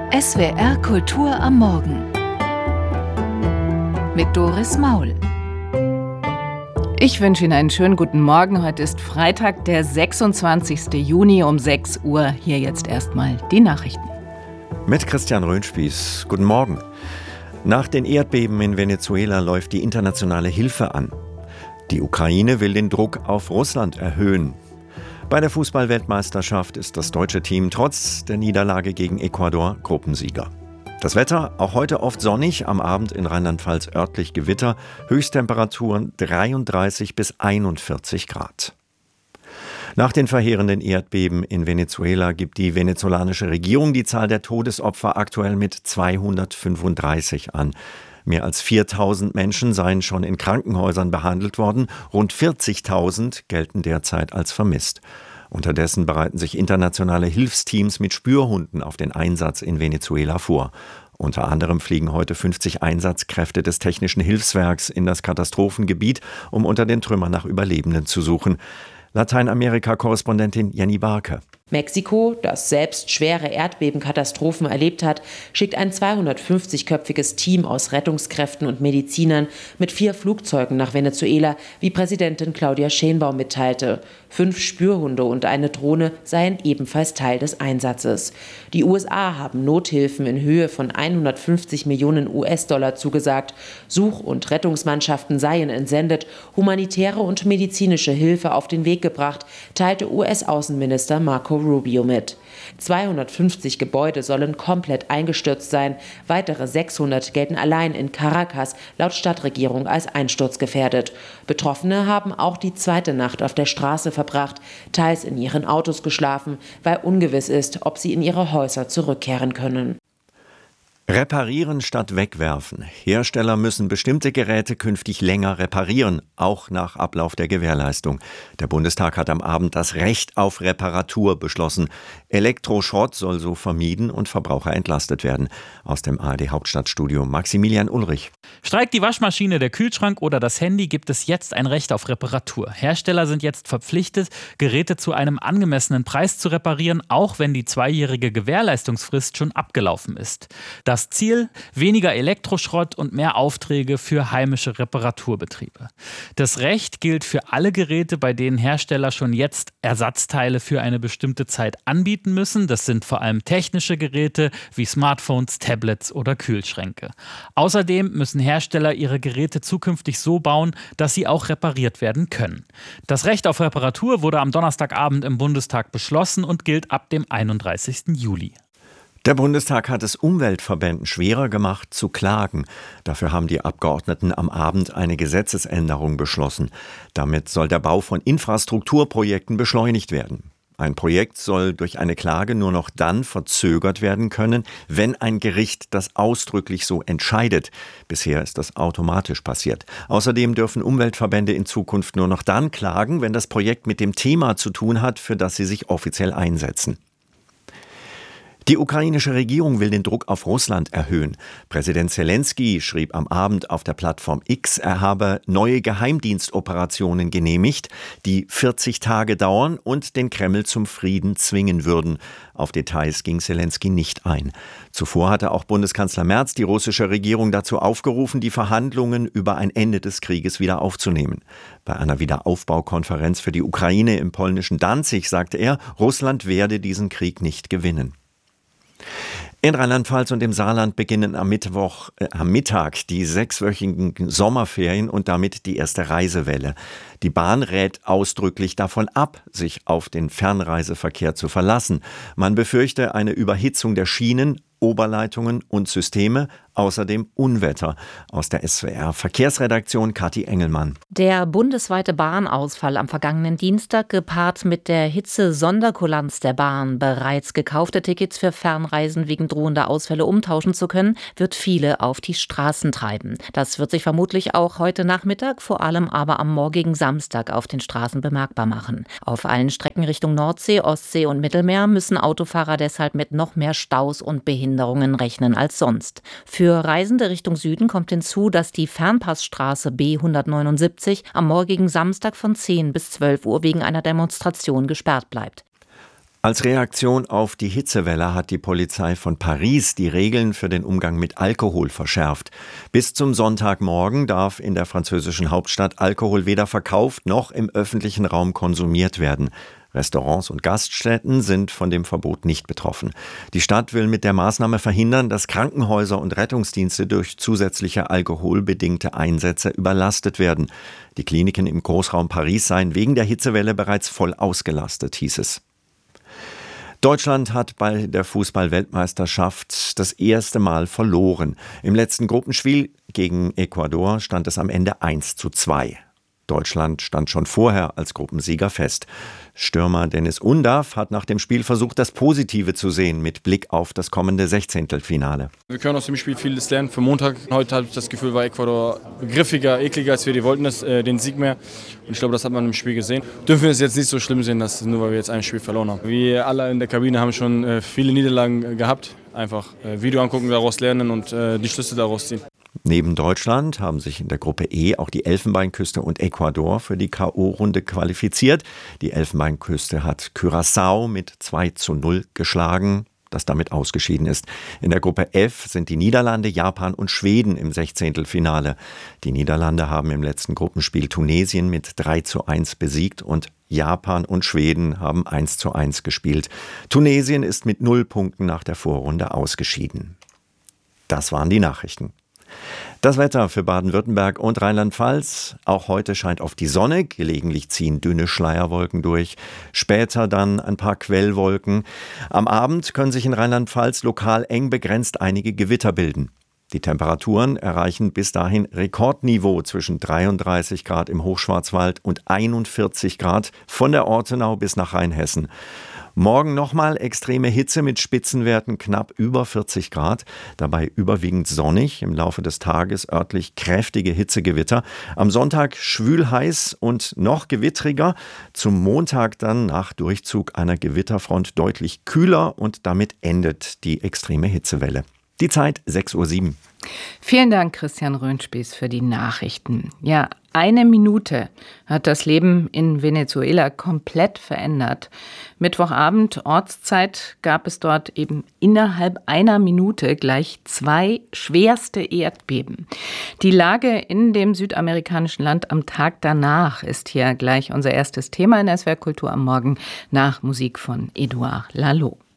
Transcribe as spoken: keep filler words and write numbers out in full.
S W R Kultur am Morgen mit Doris Maul. Ich wünsche Ihnen einen schönen guten Morgen. Heute ist Freitag, der sechsundzwanzigsten Juni um sechs Uhr. Hier jetzt erstmal die Nachrichten. Mit Christian Röhnspieß. Guten Morgen. Nach den Erdbeben in Venezuela läuft die internationale Hilfe an. Die Ukraine will den Druck auf Russland erhöhen. Bei der Fußball-Weltmeisterschaft ist das deutsche Team trotz der Niederlage gegen Ecuador Gruppensieger. Das Wetter, auch heute oft sonnig, am Abend in Rheinland-Pfalz örtlich Gewitter, Höchsttemperaturen dreiunddreißig bis einundvierzig Grad. Nach den verheerenden Erdbeben in Venezuela gibt die venezolanische Regierung die Zahl der Todesopfer aktuell mit zweihundertfünfunddreißig an. Mehr als viertausend Menschen seien schon in Krankenhäusern behandelt worden, rund vierzigtausend gelten derzeit als vermisst. Unterdessen bereiten sich internationale Hilfsteams mit Spürhunden auf den Einsatz in Venezuela vor. Unter anderem fliegen heute fünfzig Einsatzkräfte des Technischen Hilfswerks in das Katastrophengebiet, um unter den Trümmern nach Überlebenden zu suchen. Lateinamerika-Korrespondentin Jenny Barke. Mexiko, das selbst schwere Erdbebenkatastrophen erlebt hat, schickt ein zweihundertfünfzigköpfiges Team aus Rettungskräften und Medizinern mit vier Flugzeugen nach Venezuela, wie Präsidentin Claudia Sheinbaum mitteilte. Fünf Spürhunde und eine Drohne seien ebenfalls Teil des Einsatzes. Die U S A haben Nothilfen in Höhe von hundertfünfzig Millionen U S-Dollar zugesagt. Such- und Rettungsmannschaften seien entsendet, humanitäre und medizinische Hilfe auf den Weg gebracht, teilte U S-Außenminister Marco Rubio mit. zweihundertfünfzig Gebäude sollen komplett eingestürzt sein. Weitere sechshundert gelten allein in Caracas laut Stadtregierung als einsturzgefährdet. Betroffene haben auch die zweite Nacht auf der Straße verbracht, teils in ihren Autos geschlafen, weil ungewiss ist, ob sie in ihre Häuser zurückkehren können. Reparieren statt wegwerfen. Hersteller müssen bestimmte Geräte künftig länger reparieren, auch nach Ablauf der Gewährleistung. Der Bundestag hat am Abend das Recht auf Reparatur beschlossen. Elektroschrott soll so vermieden und Verbraucher entlastet werden. Aus dem A R D-Hauptstadtstudio Maximilian Ulrich. Streikt die Waschmaschine, der Kühlschrank oder das Handy, gibt es jetzt ein Recht auf Reparatur. Hersteller sind jetzt verpflichtet, Geräte zu einem angemessenen Preis zu reparieren, auch wenn die zweijährige Gewährleistungsfrist schon abgelaufen ist. Das Das Ziel: weniger Elektroschrott und mehr Aufträge für heimische Reparaturbetriebe. Das Recht gilt für alle Geräte, bei denen Hersteller schon jetzt Ersatzteile für eine bestimmte Zeit anbieten müssen. Das sind vor allem technische Geräte wie Smartphones, Tablets oder Kühlschränke. Außerdem müssen Hersteller ihre Geräte zukünftig so bauen, dass sie auch repariert werden können. Das Recht auf Reparatur wurde am Donnerstagabend im Bundestag beschlossen und gilt ab dem einunddreißigsten Juli. Der Bundestag hat es Umweltverbänden schwerer gemacht, zu klagen. Dafür haben die Abgeordneten am Abend eine Gesetzesänderung beschlossen. Damit soll der Bau von Infrastrukturprojekten beschleunigt werden. Ein Projekt soll durch eine Klage nur noch dann verzögert werden können, wenn ein Gericht das ausdrücklich so entscheidet. Bisher ist das automatisch passiert. Außerdem dürfen Umweltverbände in Zukunft nur noch dann klagen, wenn das Projekt mit dem Thema zu tun hat, für das sie sich offiziell einsetzen. Die ukrainische Regierung will den Druck auf Russland erhöhen. Präsident Zelensky schrieb am Abend auf der Plattform X, er habe neue Geheimdienstoperationen genehmigt, die vierzig Tage dauern und den Kreml zum Frieden zwingen würden. Auf Details ging Zelensky nicht ein. Zuvor hatte auch Bundeskanzler Merz die russische Regierung dazu aufgerufen, die Verhandlungen über ein Ende des Krieges wieder aufzunehmen. Bei einer Wiederaufbaukonferenz für die Ukraine im polnischen Danzig sagte er, Russland werde diesen Krieg nicht gewinnen. In Rheinland-Pfalz und im Saarland beginnen am Mittwoch, äh, am Mittag die sechswöchigen Sommerferien und damit die erste Reisewelle. Die Bahn rät ausdrücklich davon ab, sich auf den Fernreiseverkehr zu verlassen. Man befürchte eine Überhitzung der Schienen, Oberleitungen und Systeme, außerdem Unwetter. Aus der S W R-Verkehrsredaktion Kathi Engelmann. Der bundesweite Bahnausfall am vergangenen Dienstag, gepaart mit der Hitze-Sonderkulanz der Bahn, bereits gekaufte Tickets für Fernreisen wegen drohender Ausfälle umtauschen zu können, wird viele auf die Straßen treiben. Das wird sich vermutlich auch heute Nachmittag, vor allem aber am morgigen Samstag auf den Straßen bemerkbar machen. Auf allen Strecken Richtung Nordsee, Ostsee und Mittelmeer müssen Autofahrer deshalb mit noch mehr Staus und Behinderungen rechnen als sonst. Für Reisende Richtung Süden kommt hinzu, dass die Fernpassstraße B hundertneunundsiebzig am morgigen Samstag von zehn bis zwölf Uhr wegen einer Demonstration gesperrt bleibt. Als Reaktion auf die Hitzewelle hat die Polizei von Paris die Regeln für den Umgang mit Alkohol verschärft. Bis zum Sonntagmorgen darf in der französischen Hauptstadt Alkohol weder verkauft noch im öffentlichen Raum konsumiert werden. Restaurants und Gaststätten sind von dem Verbot nicht betroffen. Die Stadt will mit der Maßnahme verhindern, dass Krankenhäuser und Rettungsdienste durch zusätzliche alkoholbedingte Einsätze überlastet werden. Die Kliniken im Großraum Paris seien wegen der Hitzewelle bereits voll ausgelastet, hieß es. Deutschland hat bei der Fußball-Weltmeisterschaft das erste Mal verloren. Im letzten Gruppenspiel gegen Ecuador stand es am Ende eins zu zwei. Deutschland stand schon vorher als Gruppensieger fest. Stürmer Dennis Undav hat nach dem Spiel versucht, das Positive zu sehen mit Blick auf das kommende Sechzehntelfinale. Wir können aus dem Spiel vieles lernen für Montag. Heute habe ich das Gefühl, war Ecuador griffiger, ekliger als wir. Die wollten das, äh, den Sieg mehr. Und ich glaube, das hat man im Spiel gesehen. Dürfen wir es jetzt nicht so schlimm sehen, dass nur weil wir jetzt ein Spiel verloren haben. Wir alle in der Kabine haben schon äh, viele Niederlagen äh, gehabt. Einfach äh, Video angucken, daraus lernen und äh, die Schlüsse daraus ziehen. Neben Deutschland haben sich in der Gruppe E auch die Elfenbeinküste und Ecuador für die K O-Runde qualifiziert. Die Elfenbeinküste hat Curaçao mit zwei zu null geschlagen, das damit ausgeschieden ist. In der Gruppe F sind die Niederlande, Japan und Schweden im Sechzehntelfinale. Die Niederlande haben im letzten Gruppenspiel Tunesien mit drei zu eins besiegt und Japan und Schweden haben eins zu eins gespielt. Tunesien ist mit null Punkten nach der Vorrunde ausgeschieden. Das waren die Nachrichten. Das Wetter für Baden-Württemberg und Rheinland-Pfalz. Auch heute scheint oft die Sonne, gelegentlich ziehen dünne Schleierwolken durch, später dann ein paar Quellwolken. Am Abend können sich in Rheinland-Pfalz lokal eng begrenzt einige Gewitter bilden. Die Temperaturen erreichen bis dahin Rekordniveau zwischen dreiunddreißig Grad im Hochschwarzwald und einundvierzig Grad von der Ortenau bis nach Rheinhessen. Morgen nochmal extreme Hitze mit Spitzenwerten knapp über vierzig Grad, dabei überwiegend sonnig, im Laufe des Tages örtlich kräftige Hitzegewitter. Am Sonntag schwül heiß und noch gewittriger, zum Montag dann nach Durchzug einer Gewitterfront deutlich kühler und damit endet die extreme Hitzewelle. Die Zeit sechs Uhr sieben. Vielen Dank, Christian Röhnspieß, für die Nachrichten. Ja, eine Minute hat das Leben in Venezuela komplett verändert. Mittwochabend Ortszeit gab es dort eben innerhalb einer Minute gleich zwei schwerste Erdbeben. Die Lage in dem südamerikanischen Land am Tag danach ist hier gleich unser erstes Thema in S W R Kultur am Morgen nach Musik von Edouard Laloux.